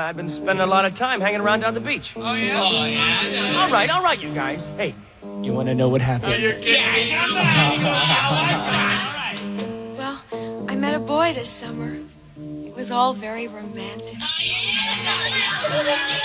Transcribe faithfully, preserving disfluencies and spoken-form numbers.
I've been spending a lot of time hanging around down the beach. Oh, yeah? Oh, yeah. All right, all right, you guys. Hey, you want to know what happened? Oh, you're kidding. Yeah, come on. Well, I met a boy this summer. It was all very romantic.